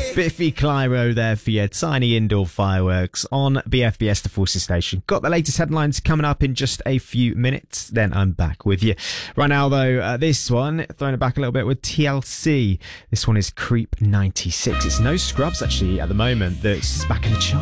Biffy Clyro there for your tiny indoor fireworks on BFBS, the Forces Station. Got the latest headlines coming up in just a few minutes, then I'm back with you. Right now, though, this one, throwing it back a little bit with TLC. This one is Creep 96. It's no Scrubs, actually, at the moment, that's back in the chart.